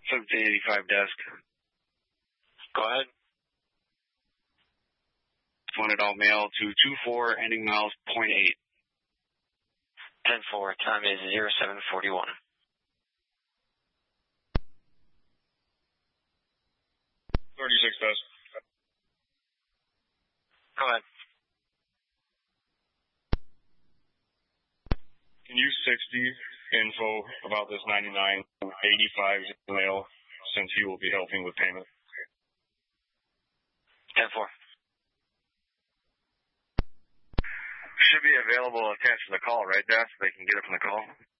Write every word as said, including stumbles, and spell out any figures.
seventeen eighty-five desk. Go ahead. Wanted all mail to two four, ending miles point eight. ten four, time is zero seven forty-one. thirty-six desk. Go ahead. Can you sixty info about this ninety-nine eighty-five mail since he will be helping with payment? ten four. Should be available attached to the call, right, Death? They can get it from the call.